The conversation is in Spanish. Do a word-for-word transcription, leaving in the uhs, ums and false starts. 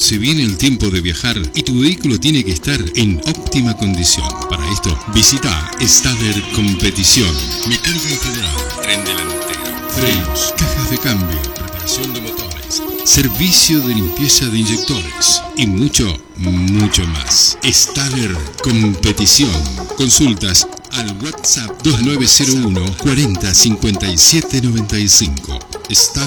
Se viene el tiempo de viajar y tu vehículo tiene que estar en óptima condición. Para esto, visita Staller Competición. Mecánica en general, tren delantero, frenos, cajas de cambio, reparación de motores, servicio de limpieza de inyectores y mucho, mucho más. Staller Competición. Consultas al WhatsApp dos nueve cero uno cuarenta cincuenta y siete noventa y cinco. Staller